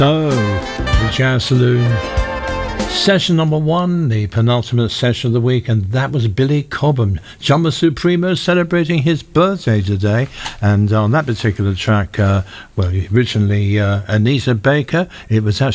So, the Jazz Saloon, session number 1, the penultimate session of the week, and that was Billy Cobham, Jumbo Supremo, celebrating his birthday today. And on that particular track, originally Anita Baker, it was actually